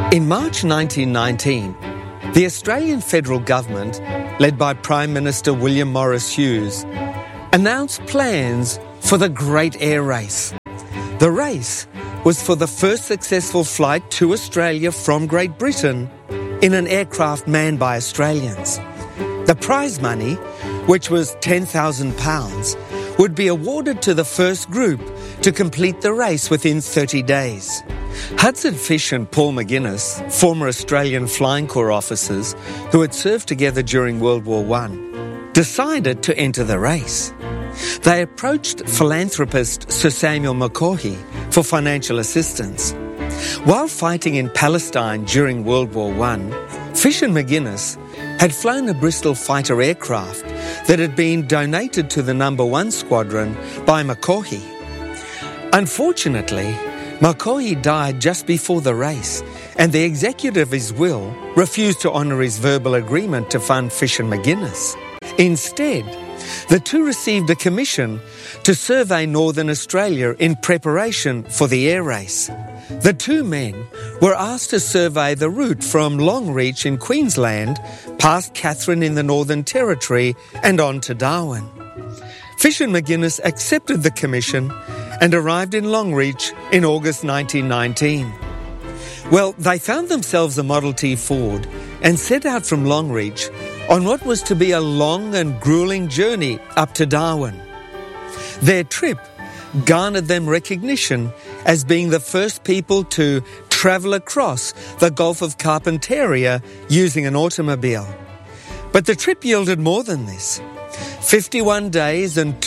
In March 1919, the Australian federal government, led by Prime Minister William Morris Hughes, announced plans for the Great Air Race. The race was for the first successful flight to Australia from Great Britain in an aircraft manned by Australians. The prize money, which was £10,000, would be awarded to the first group to complete the race within 30 days. Hudson Fysh and Paul McGuinness, former Australian Flying Corps officers who had served together during World War I, decided to enter the race. They approached philanthropist Sir Samuel McCaughey for financial assistance. While fighting in Palestine during World War I, Fysh and McGuinness had flown a Bristol fighter aircraft that had been donated to the No. 1 Squadron by McCaughey. Unfortunately, McCaughey died just before the race, and the executor of his will refused to honour his verbal agreement to fund Fysh and McGuinness. Instead, the two received a commission to survey Northern Australia in preparation for the air race. The two men were asked to survey the route from Longreach in Queensland, past Katherine in the Northern Territory, and on to Darwin. Fysh and McGuinness accepted the commission and arrived in Longreach in August 1919. Well, they found themselves a Model T Ford and set out from Longreach on what was to be a long and gruelling journey up to Darwin. Their trip garnered them recognition as being the first people to travel across the Gulf of Carpentaria using an automobile. But the trip yielded more than this. 51 days and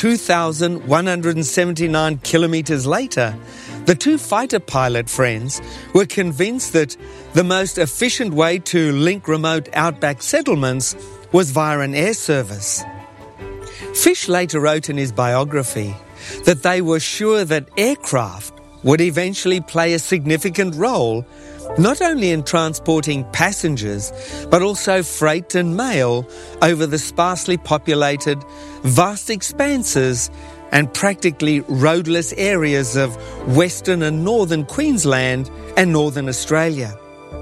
2,179 kilometres later, the two fighter pilot friends were convinced that the most efficient way to link remote outback settlements was via an air service. Fysh later wrote in his biography that they were sure that aircraft would eventually play a significant role not only in transporting passengers, but also freight and mail over the sparsely populated, vast expanses and practically roadless areas of Western and Northern Queensland and Northern Australia.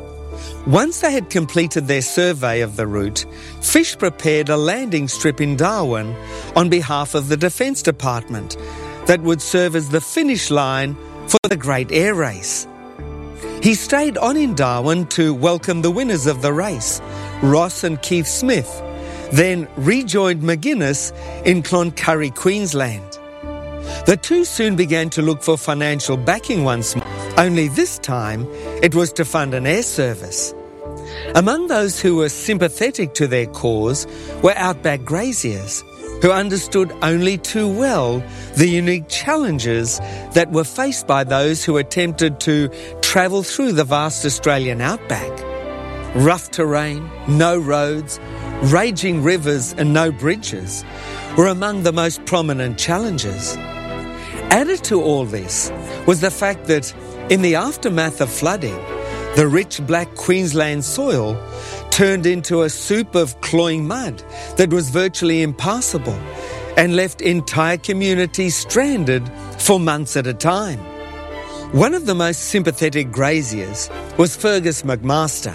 Once they had completed their survey of the route, Fysh prepared a landing strip in Darwin on behalf of the Defence Department that would serve as the finish line for the Great Air Race. He stayed on in Darwin to welcome the winners of the race, Ross and Keith Smith, then rejoined McGuinness in Cloncurry, Queensland. The two soon began to look for financial backing once more, only this time it was to fund an air service. Among those who were sympathetic to their cause were outback graziers, who understood only too well the unique challenges that were faced by those who attempted to travel through the vast Australian outback. Rough terrain, no roads, raging rivers and no bridges were among the most prominent challenges. Added to all this was the fact that in the aftermath of flooding, the rich black Queensland soil turned into a soup of cloying mud that was virtually impassable and left entire communities stranded for months at a time. One of the most sympathetic graziers was Fergus McMaster.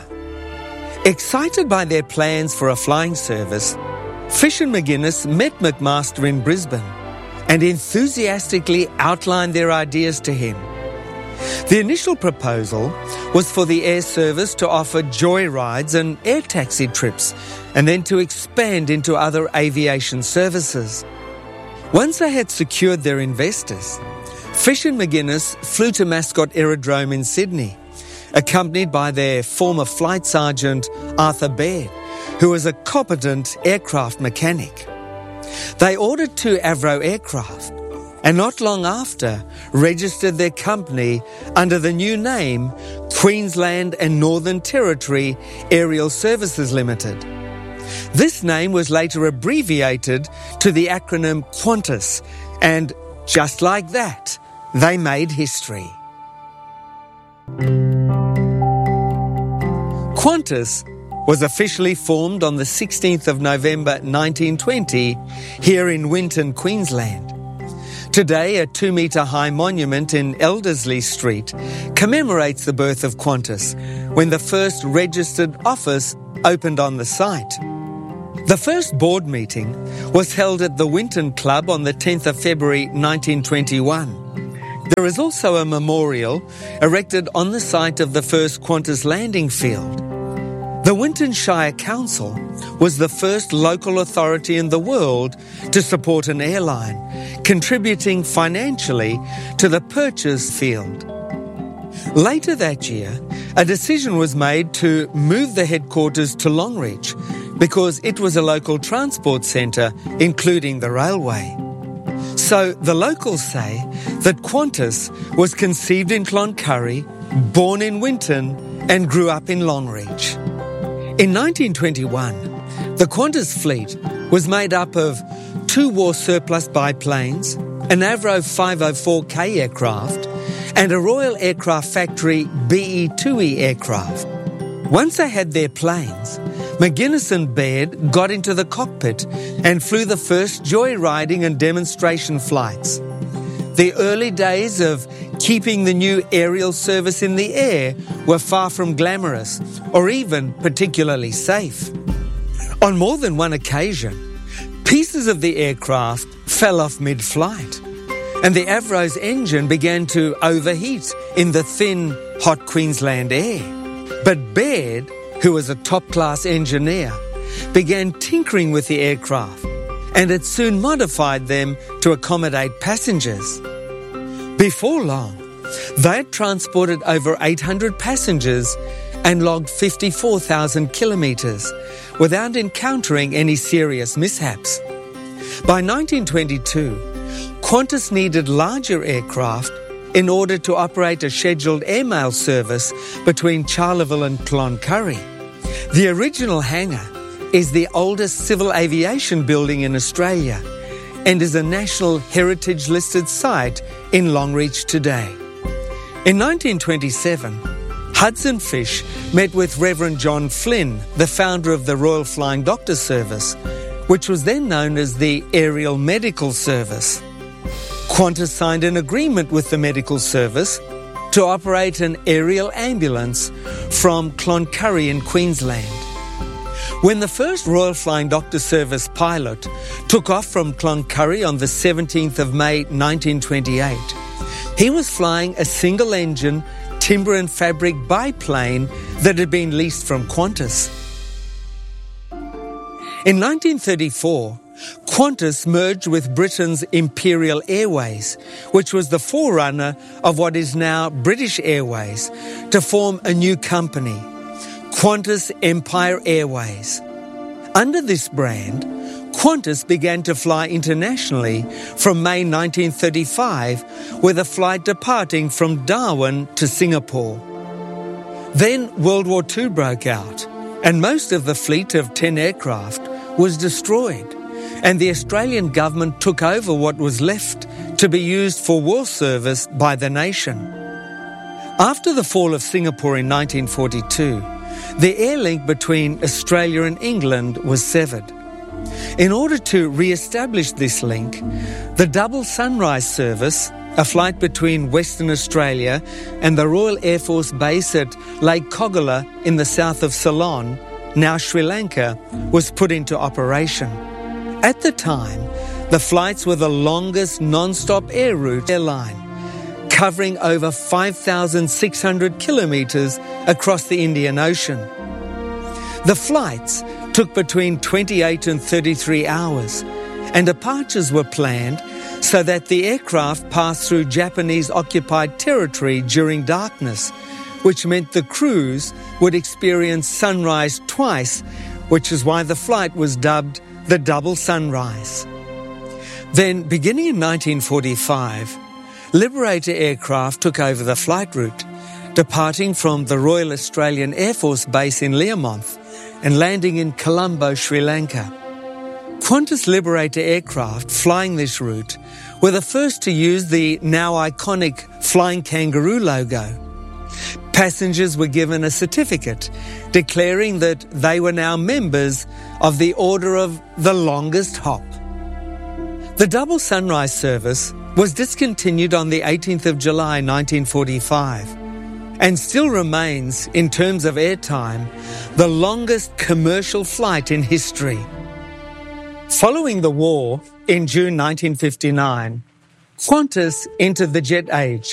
Excited by their plans for a flying service, Fysh and McGuinness met McMaster in Brisbane and enthusiastically outlined their ideas to him. The initial proposal was for the air service to offer joyrides and air taxi trips and then to expand into other aviation services. Once they had secured their investors, Fysh and McGuinness flew to Mascot Aerodrome in Sydney, accompanied by their former flight sergeant Arthur Baird, who was a competent aircraft mechanic. They ordered 2 Avro aircraft and not long after registered their company under the new name Queensland and Northern Territory Aerial Services Limited. This name was later abbreviated to the acronym Qantas, and just like that, they made history. Qantas was officially formed on the 16th of November 1920 here in Winton, Queensland. Today, a 2-metre-high monument in Elderslie Street commemorates the birth of Qantas, when the first registered office opened on the site. The first board meeting was held at the Winton Club on the 10th of February 1921. There is also a memorial erected on the site of the first Qantas landing field. The Winton Shire Council was the first local authority in the world to support an airline, contributing financially to the purchase field. Later that year, a decision was made to move the headquarters to Longreach because it was a local transport centre, including the railway. So the locals say that Qantas was conceived in Cloncurry, born in Winton, and grew up in Longreach. In 1921, the Qantas fleet was made up of 2 war surplus biplanes, an Avro 504K aircraft, and a Royal Aircraft Factory BE-2E aircraft. Once they had their planes, McGuinness and Baird got into the cockpit and flew the first joyriding and demonstration flights. The early days of keeping the new aerial service in the air were far from glamorous or even particularly safe. On more than one occasion, pieces of the aircraft fell off mid-flight, and the Avro's engine began to overheat in the thin, hot Queensland air. But Baird, who was a top-class engineer, began tinkering with the aircraft and had soon modified them to accommodate passengers. Before long, they had transported over 800 passengers and logged 54,000 kilometres without encountering any serious mishaps. By 1922, Qantas needed larger aircraft in order to operate a scheduled airmail service between Charleville and Cloncurry. The original hangar is the oldest civil aviation building in Australia and is a National Heritage listed site in Longreach today. In 1927, Hudson Fysh met with Reverend John Flynn, the founder of the Royal Flying Doctor Service, which was then known as the Aerial Medical Service. Qantas signed an agreement with the medical service to operate an aerial ambulance from Cloncurry in Queensland. When the first Royal Flying Doctor Service pilot took off from Cloncurry on the 17th of May 1928, he was flying a single-engine timber and fabric biplane that had been leased from Qantas. In 1934, Qantas merged with Britain's Imperial Airways, which was the forerunner of what is now British Airways, to form a new company, Qantas Empire Airways. Under this brand, Qantas began to fly internationally from May 1935, with a flight departing from Darwin to Singapore. Then World War II broke out, and most of the fleet of 10 aircraft was destroyed, and the Australian government took over what was left to be used for war service by the nation. After the fall of Singapore in 1942, the air link between Australia and England was severed. In order to re-establish this link, the Double Sunrise service, a flight between Western Australia and the Royal Air Force Base at Lake Koggala in the south of Ceylon, now Sri Lanka, was put into operation. At the time, the flights were the longest non-stop air route airline, covering over 5,600 kilometres across the Indian Ocean. The flights took between 28 and 33 hours, and departures were planned so that the aircraft passed through Japanese-occupied territory during darkness, which meant the crews would experience sunrise twice, which is why the flight was dubbed the Double Sunrise. Then, beginning in 1945, Liberator aircraft took over the flight route, departing from the Royal Australian Air Force Base in Learmonth and landing in Colombo, Sri Lanka. Qantas Liberator aircraft flying this route were the first to use the now iconic Flying Kangaroo logo. Passengers were given a certificate declaring that they were now members of the Order of the Longest Hop. The Double Sunrise service was discontinued on the 18th of July 1945 and still remains, in terms of airtime, the longest commercial flight in history. Following the war, in June 1959, Qantas entered the jet age,